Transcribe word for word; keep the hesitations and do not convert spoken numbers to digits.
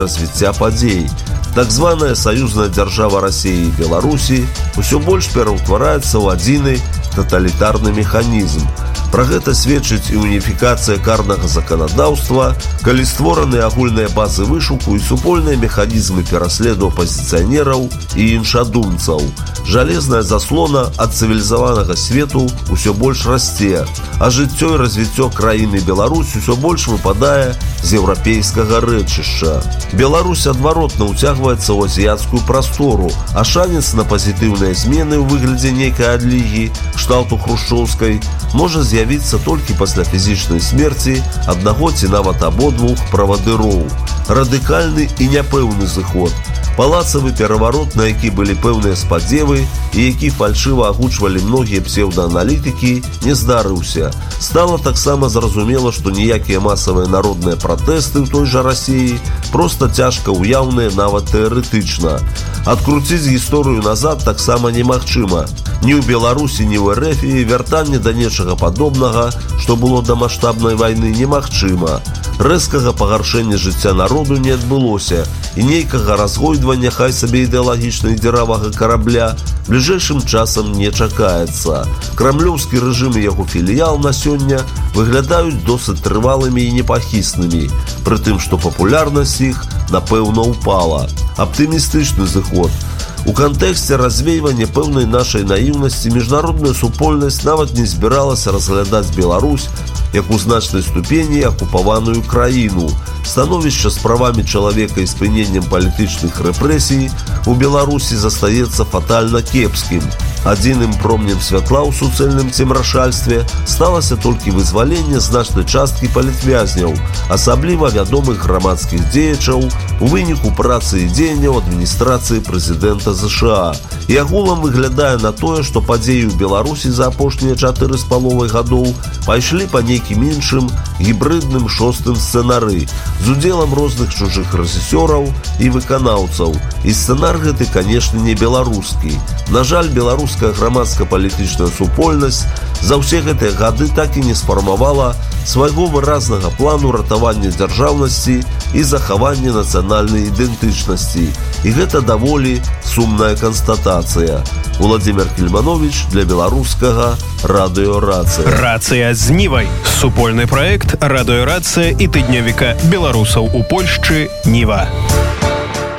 развіцця падзей. Так званая саюзная дзяржава Расіі і Беларусі ўсё больш пераўтвараецца ў адзіны таталітарны механізм. Пра гэта сведчыць і уніфікацыя карнага заканадаўства, калі створаныя агульныя базы вышуку і супольныя механізмы пераследу апазіцыянераў і іншадумцаў. Жалезная заслона ад цывілізаванага свету ўсё больш расце, а жыццё і развіццё краіны Беларусь усё больш выпадае з еўрапейскага рэчышча. Беларусь адваротна ўцягваецца ў азіяцкую прастору, а шанец на пазітыўныя змены ў выглядзе нейкай адлігі, кшталту хрушчоўскай, можа з'явіцца толькі пасля фізічнай смерці аднаго ці нават абодвух правадыроў. Радыкальны і няпэўны зыход. Палацавы пераварот, на які былі пэўныя спадзевы і які фальшыва агучвалі многія псеўдааналітыкі, не здарыўся. Стала таксама зразумела, што ніякія масавыя народныя пратэсты ў той жа Расіі проста цяжка ўяўныя нават тэарэтычна. Адкруціць гісторыю назад таксама немагчыма. Ні ў Беларусі, ні ў эр эф вяртанне да нечага падобнага, што было да маштабнай вайны, немагчыма. Рэзкага пагаршэння жыцця народу не адбылося, і нейкага разгойдвання хай сабе ідэалагічна дзіравага карабля бліжэйшым часам не чакаецца. Крамлёўскі рэжым і яго філіял на сёння выглядаюць досыць трывалымі і непахіснымі, пры тым, што папулярнасць іх, напэўна, упала. Аптымістычны зыход. У кантэксце развейвання пэўнай нашай наіўнасці міжнародная супольнасць нават не збіралася разглядаць Беларусь як у значнай ступені акупаваную краіну. Становішча з правамі чалавека і спыненнем палітычных рэпрэсій у Беларусі застаецца фатальна кепскім. Адзіным промнем святла ў суцэльным цемрашальстве сталася толькі вызваленне значнай часткі палітвязняў, асабліва вядомых грамадскіх дзеячаў у выніку працы і дзеянняў адміністрацыі прэзідэнта ЗША. І агулам выглядае на тое, што падзеі ў Беларусі за апошнія чатыры з паловай гадоў пайшлі па нейкім іншым гібрыдным шостым сцэнары з удзелам розных чужых рэжысёраў і выканаўцаў. І сцэнар гэты, канешне, не беларускі. На жаль, беларуская грамадска-палітычная супольнасць за ўсе гэтыя гады так і не сфармавала свайго выразнага плану ратавання дзяржаўнасці і захавання нацыянальнай ідэнтычнасці. І гэта даволі сумная канстатацыя. Владимир Кельманович для беларускага радыё «Рацыя». Рацыя з Нівай. Супольны праект радыё «Рацыя» і тыднёвіка беларусаў у Польшчы «Ніва».